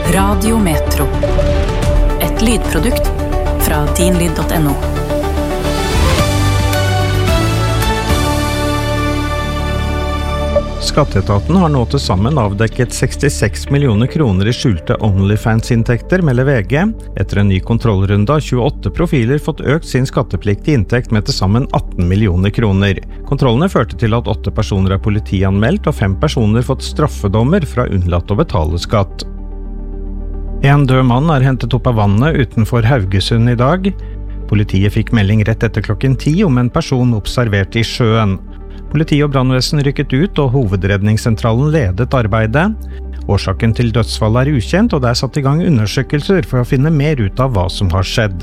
Radio Metro. Et lydprodukt fra dinlyd.no. Skatteetaten har nå til sammen avdekket 66 millioner kroner i skjulte OnlyFans-inntekter, melder VG. Etter en ny kontrollrunde har 28 profiler fått økt sin skattepliktige inntekt med til sammen 18 millioner kroner. Kontrollene førte til at 8 personer er politianmeldt og 5 personer fått straffedommer fra unnlatt å betale skatt. En død mann er hentet opp av vannet utenfor Haugesund i dag. Politiet fikk melding rett etter klokken 10 om en person observert i sjøen. Politi og brannvesen rykket ut, og hovedredningssentralen ledet arbeidet. Årsaken til dødsfallet er ukjent, og det er satt i gang undersøkelser for å finne mer ut av hva som har skjedd.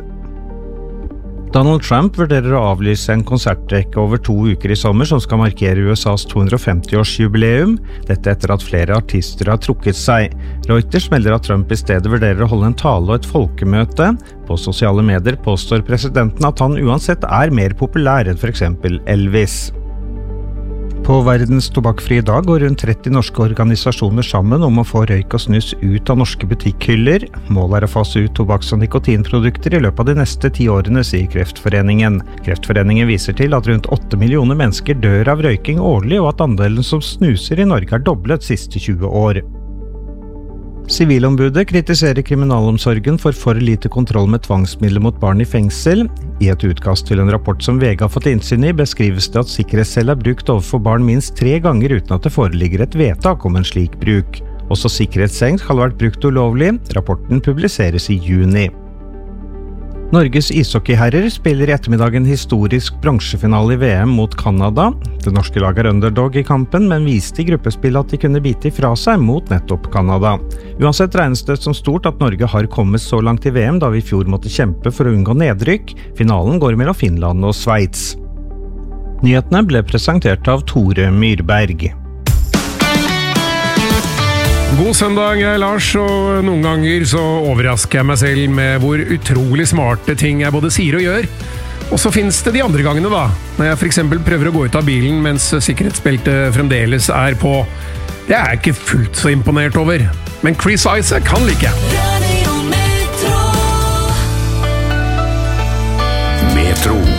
Donald Trump vurderer å avlyse en konsertrekke over 2 uker i sommer som skal markere USAs 250-årsjubileum. Dette etter at flere artister har trukket seg. Reuters melder at Trump i stedet vurderer å holde en tale og et folkemøte. På sosiale medier påstår presidenten at han uansett er mer populær enn for eksempel Elvis. På verdens tobakkfrie dag går rundt 30 norske organisasjoner sammen om å få røyk og snus ut av norske butikkhyller. Målet er å fase ut tobakks- og nikotinprodukter i løpet av de neste 10 årene, sier Kreftforeningen. Kreftforeningen viser til at rundt 8 millioner mennesker dør av røyking årlig, og at andelen som snuser i Norge er doblet siste 20 år. Sivilombudet kritiserer kriminalomsorgen for lite kontroll med tvangsmidler mot barn i fengsel. I et utkast til en rapport som VG har fått innsyn i, beskrives det at sikkerhetscelle er brukt overfor barn minst 3 ganger uten at det foreligger et vedtak om en slik bruk. Også sikkerhetsseng skal ha vært brukt ulovlig. Rapporten publiseres i juni. Norges ishockeyherrer spiller i ettermiddag en historisk bronsefinale i VM mot Canada. Det norske laget er underdog i kampen, men viste i gruppespill at de kunne bite ifra seg mot nettopp Canada. Uansett regnes det som stort at Norge har kommet så langt i VM, da vi i fjor måtte kjempe for å unngå nedrykk. Finalen går mellom Finland og Sveits. Nyhetene ble presentert av Tore Myrberg. God søndag, jeg er Lars, og noen ganger så overrasker jeg meg selv med hvor utrolig smarte ting jeg både sier og gjør. Og så finnes det de andre gangene da, når jeg for eksempel prøver å gå ut av bilen mens sikkerhetsbeltet fremdeles er på. Det er jeg ikke fullt så imponert over, men Chris Isaac kan like. Metro.